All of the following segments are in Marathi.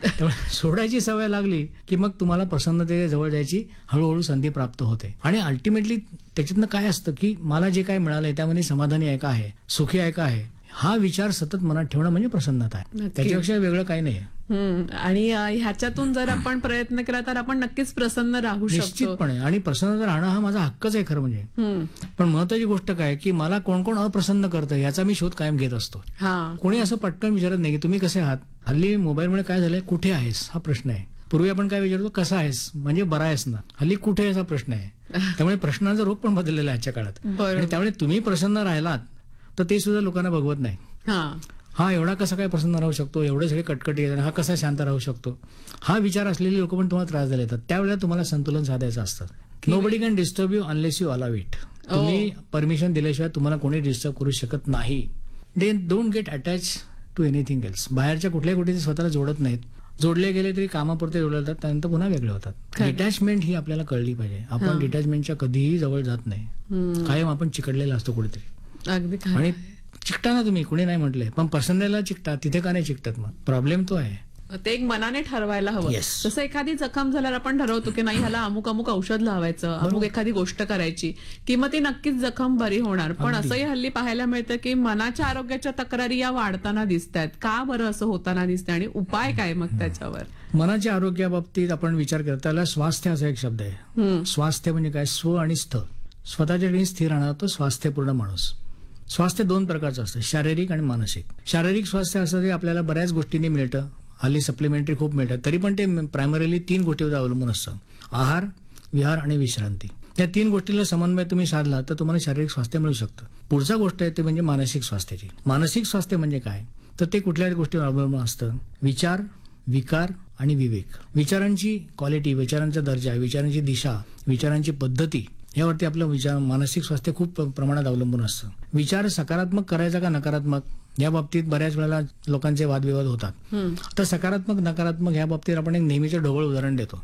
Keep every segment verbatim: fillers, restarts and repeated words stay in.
त्यामुळे सोडायची सवय लागली की मग तुम्हाला प्रसन्नतेच्या जवळ जायची हळूहळू संधी प्राप्त होते. आणि अल्टिमेटली त्याच्यातनं काय असतं की मला जे काय मिळालंय त्यामध्ये समाधानी आहे का आहे, सुखी आहे का आहे, हा विचार सतत मनात ठेवणं म्हणजे प्रसन्नता आहे. नक्की. त्याच्यापेक्षा वेगळं काही नाही. हम्म. आणि अ, ह्याच्यातून जर आपण प्रयत्न केला तर आपण नक्कीच प्रसन्न राहू शकतो. निश्चितपणे. आणि प्रसन्न राहणं हा माझा हक्कच आहे खरं म्हणजे. हम्म. पण महत्वाची गोष्ट काय की मला कोण कोण अप्रसन्न करतं याचा मी शोध कायम घेत असतो. हा. कोणी असं पटकन विचारत नाही की तुम्ही कसे आहात. हल्ली मोबाईलमुळे काय झालंय, कुठे आहेस हा प्रश्न आहे. पूर्वी आपण काय विचारतो, कसा आहेस म्हणजे बरा आहेस ना. हल्ली कुठे आहेस हा प्रश्न आहे. त्यामुळे प्रश्नाचा रूप पण बदललेला आहे आजच्या काळात. बरोबर. आणि त्यामुळे तुम्ही प्रसन्न राहिलात तर ते सुद्धा लोकांना बघवत नाही. हा. हा एवढा कसा काय प्रसन्न राहू शकतो, एवढे सगळे कटकटी आहेत, हा कसा शांत राहू शकतो, हा विचार असलेले लोक पण तुम्हाला त्रास देतात. त्यावेळेला तुम्हाला संतुलन साधायचं असतं. Nobody can disturb you unless you allow it. तुम्ही परमिशन दिल्याशिवाय तुम्हाला कोणी डिस्टर्ब करू शकत नाही. They don't get attach to anything else. बाहेरच्या कुठल्याही गोष्टी स्वतःला जोडत नाहीत. जोडले गेले तरी कामापुरते जोडले जातात, त्यानंतर पुन्हा वेगळे होतात. डिटॅचमेंट ही आपल्याला कळली पाहिजे. आपण डिटॅचमेंटच्या कधीही जवळ जात नाही. कायम आपण चिकटलेला असतो कुठेतरी. अगदी खरं. आणि चिकटा ना तुम्ही, कुणी नाही म्हटलंय, पण प्रसन्नतेला चिकटा, तिथे का नाही चिकटत. मग प्रॉब्लेम तो आहे. ते एक मनाने ठरवायला हवं. Yes. जसं एखादी जखम झाल्यावर आपण ठरवतो की नाही ह्याला अमुक अमुक औषध लावायचं, अमुक एखादी गोष्ट करायची की मग ती नक्कीच जखम बरी होणार. पण असंही हल्ली पाहायला मिळतं की मनाच्या आरोग्याच्या तक्रारी या वाढताना दिसत आहेत. का बरं असं होताना दिसतंय आणि उपाय काय मग त्याच्यावर? मनाच्या आरोग्याबाबतीत आपण विचार करता, त्याला स्वास्थ्य असा एक शब्द आहे. हम्म. स्वास्थ्य म्हणजे काय, स्व आणि स्थ. स्वतःच्या ठिकाणी स्थिर राहणार तो स्वास्थ्यपूर्ण माणूस. स्वास्थ्य दोन प्रकारचं असतं, शारीरिक आणि मानसिक. शारीरिक स्वास्थ्य असं ते आपल्याला बऱ्याच गोष्टींनी मिळतं. हल्ली सप्लिमेंटरी खूप मिळतात, तरी पण ते प्रायमरीली तीन गोष्टीवर अवलंबून असतं. आहार, विहार आणि विश्रांती. या तीन गोष्टीला समन्वय तुम्ही साधला तर तुम्हाला शारीरिक स्वास्थ्य मिळू शकतं. पुढचा गोष्ट आहे ते म्हणजे मानसिक स्वास्थ्याची. मानसिक स्वास्थ्य म्हणजे काय, तर ते कुठल्याही गोष्टीवर अवलंबून असतं. विचार, विकार आणि विवेक. विचारांची क्वालिटी, विचारांचा दर्जा, विचारांची दिशा, विचारांची पद्धती यावरती आपलं विचार मानसिक स्वास्थ्य खूप प्रमाणात अवलंबून असतं. विचार सकारात्मक करायचा का नकारात्मक या बाबतीत बऱ्याच वेळेला लोकांचे वादविवाद होतात. तर सकारात्मक नकारात्मक या बाबतीत आपण एक नेहमीचं ढोबळ उदाहरण देतो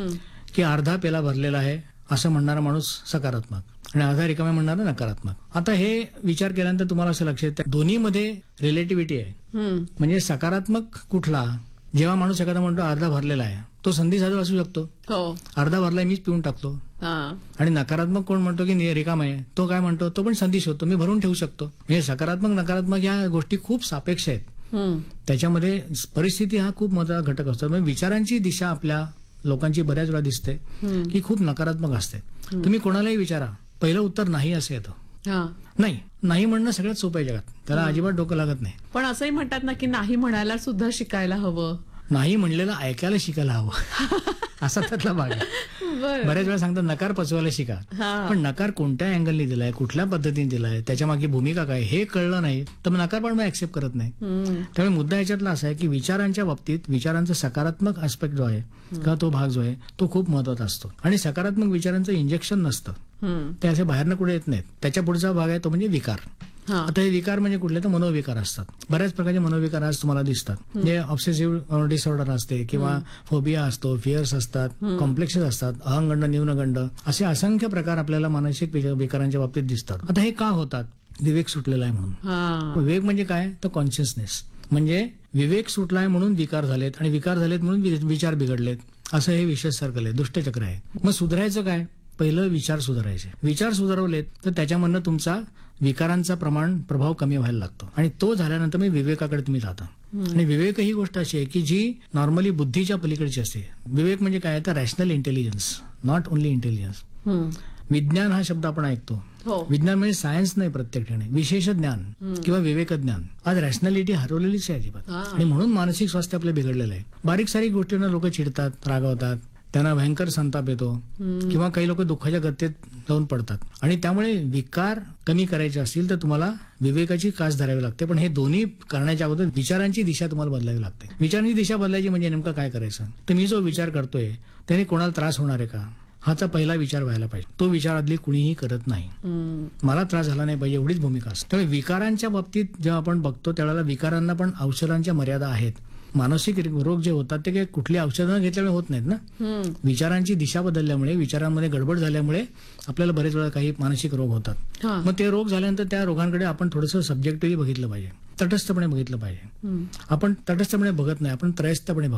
की अर्धा पेला भरलेला आहे असं म्हणणारा माणूस सकारात्मक आणि अर्धा रिकामा म्हणणारा नकारात्मक. आता हे विचार केल्यानंतर तुम्हाला असं लक्षात येतं दोन्हीमध्ये रिलेटिव्हिटी आहे. म्हणजे सकारात्मक कुठला, जेव्हा माणूस एखादा म्हणतो अर्धा भरलेला आहे तो संधी साधू असू शकतो. हो. अर्धा भरलाय मीच पिऊन टाकतो. आणि नकारात्मक कोण म्हणतो की रिकाम आहे, तो काय म्हणतो, तो पण संधी शोधतो, मी भरून ठेवू शकतो. म्हणजे सकारात्मक नकारात्मक या गोष्टी खूप सापेक्ष आहेत. त्याच्यामध्ये परिस्थिती हा खूप महत्त्वाचा घटक असतो. म्हणजे विचारांची दिशा आपल्या लोकांची बऱ्याच वेळा दिसते की खूप नकारात्मक असते. तुम्ही कोणालाही विचारा, पहिलं उत्तर नाही असं येतं. नाही नाही म्हणणं सगळ्यात सोपं आहे जगात, त्याला अजिबात डोकं लागत नाही. पण असंही म्हणतात ना की नाही म्हणायला सुद्धा शिकायला हवं. नाही म्हणलेलं ऐकायला शिकायला हवं असा त्यातला भाग आहे. बऱ्याच वेळा सांगतात नकार पचवायला शिका, पण नकार कोणत्या अँगलने दिलाय, कुठल्या पद्धतीने दिलाय, त्याच्या मागे भूमिका काय हे कळलं नाही तर मग नकार पण मी ऍक्सेप्ट करत नाही. त्यामुळे मुद्दा याच्यातला असा आहे की विचारांच्या बाबतीत विचारांचा सकारात्मक आस्पेक्ट जो आहे किंवा तो भाग जो आहे तो खूप महत्वाचा असतो. आणि सकारात्मक विचारांचं इंजेक्शन नसतं, ते असे बाहेरनं कुठे येत नाहीत. त्याच्या पुढचा भाग आहे तो म्हणजे विकार. आता हे विकार म्हणजे कुठले तर मनोविकार असतात. बऱ्याच प्रकारचे मनोविकार आज तुम्हाला दिसतात. जे ऑब्सेसिव्ह डिसऑर्डर असते किंवा फोबिया असतो, फिअर्स असतात, कॉम्प्लेक्सेस असतात, अहंगंड, न्यूनगंड, असे असंख्य प्रकार आपल्याला मानसिक विकारांच्या बाबतीत दिसतात. आता हे का होतात, विवेक सुटलेला आहे म्हणून. विवेक म्हणजे काय तर कॉन्शियसनेस. म्हणजे विवेक सुटलाय म्हणून विकार झालेत आणि विकार झालेत म्हणून विचार बिघडलेत, असं हे विशेष सर्कल आहे, दुष्टचक्र आहे. मग सुधारायचं काय, पहिलं विचार सुधारायचे. विचार सुधारवलेत तर त्याच्यामधनं तुमचा विकारांचा प्रमाण प्रभाव कमी व्हायला लागतो आणि तो झाल्यानंतर मी विवेकाकडे तुम्ही जाता. आणि विवेक ही गोष्ट अशी आहे की जी नॉर्मली बुद्धीच्या पलीकडची असते. विवेक म्हणजे काय तर rational intelligence, not only intelligence. विज्ञान हा शब्द आपण ऐकतो, विज्ञान म्हणजे सायन्स नाही, प्रत्येक ठिकाणी विशेष ज्ञान किंवा विवेक ज्ञान. आज रॅशनॅलिटी हरवलेलीच आहे अजिबात आणि म्हणून मानसिक स्वास्थ्य आपलं बिघडलेलं आहे. बारीक सारीक गोष्टींना लोक चिडतात, रागवतात, त्यांना भयंकर संताप येतो किंवा काही लोक दुःखाच्या गतीत जाऊन पडतात. आणि त्यामुळे विकार कमी करायचे असतील तर तुम्हाला विवेकाची कास धरावी लागते. पण हे दोन्ही करण्याच्या अगोदर विचारांची दिशा तुम्हाला बदलावी लागते. विचारांची दिशा बदलायची म्हणजे नेमकं काय करायचं, तर मी जो विचार करतोय त्याने कोणाला त्रास होणार आहे का, हाचा पहिला विचार व्हायला पाहिजे. तो विचार आदली कुणीही करत नाही. मला त्रास झाला नाही पाहिजे एवढीच भूमिका असते. त्यामुळे विकारांच्या बाबतीत जेव्हा आपण बघतो त्यावेळेला विकारांना पण औषधांच्या मर्यादा आहेत. मानसिक रोग जे होतात ते काही कुठली औषधं घेतल्यामुळे होत नाहीत ना, विचारांची दिशा बदलल्यामुळे, विचारांमध्ये गडबड झाल्यामुळे आपल्याला बरेच वेळा काही मानसिक रोग होतात. मग ते रोग झाल्यानंतर त्या रोगांकडे आपण थोडंसं सब्जेक्टिव्हली बघितलं पाहिजे, तटस्थपणे बघितलं पाहिजे. आपण तटस्थपणे बघत नाही, आपण त्रयस्थपणे बघतो.